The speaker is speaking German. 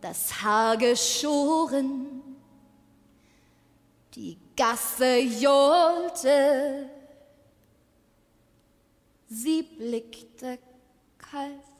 das Haar geschoren, die Gasse johlte, sie blickte kalt